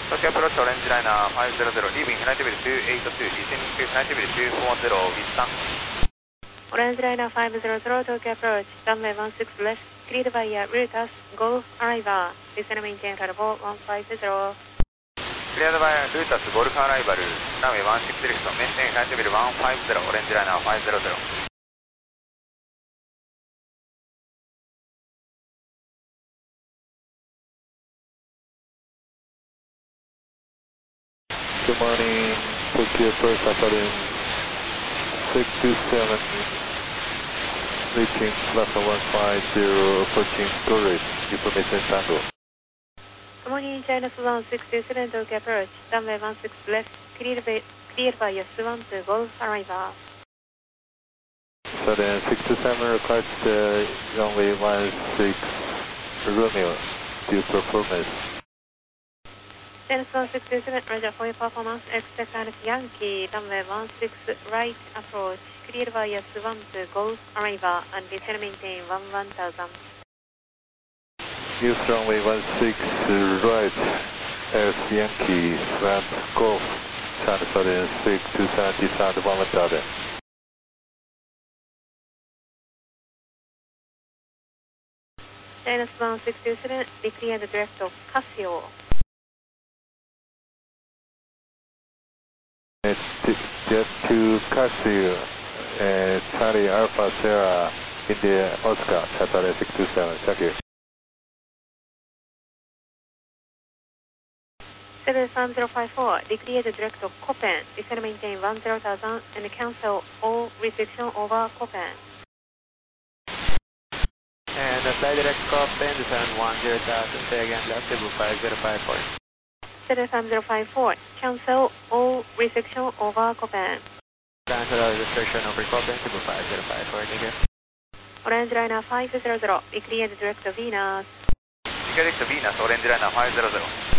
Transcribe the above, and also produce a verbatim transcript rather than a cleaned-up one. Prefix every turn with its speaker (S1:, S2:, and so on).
S1: Tokyo approach orange liner five zero zero, leaving flight level two eight two, descending to flight level two four zero, Wissan.
S2: Orange liner five zero zero, Tokyo approach, runway one six left, cleared by Rutas, Golf Arrival, descend maintain level one five zero.
S1: Cleared by Rutas, Golf Arrival, runway one six left, maintain flight level one five zero, orange liner five zero zero.
S3: Good morning, Tokyo approach approaching six two seven, reaching platform one five zero, approaching Goris, information Tango.
S2: Good morning, China Swan six two seven, Tokyo approach, runway one six left, cleared by, cleared by Swan to Golf Arrival.
S3: So then six two seven requires the runway one six Romeo, due performance.
S2: China Swan six two seven, Roger for your performance, expect Alex Yankee, runway one six right approach, cleared by Swan to Golf Arrival, and descend maintain one one thousand.
S3: Use runway one six right, as Yankee, ramp Golf, transfer in six two seven, descend one one thousand.
S2: China Swan six two seven, declared direct of Casio.
S3: Jet to Casio, uh, Charlie Alpha Sierra, India Oscar, Qatar six two seven, thank you.
S2: seven five zero five four, declared direct of Copen, descend maintain one zero thousand and cancel all restriction over Copen.
S1: And fly direct Copen, descend one zero thousand, stay again left, level five zero five four.
S2: seven five zero five four, cancel all restriction over Copen.
S1: Cancel all restriction over Copen, level five zero five four, thank you.
S2: Orange liner five zero zero, declared direct of Venus.
S1: Direct Venus, orange liner five zero zero.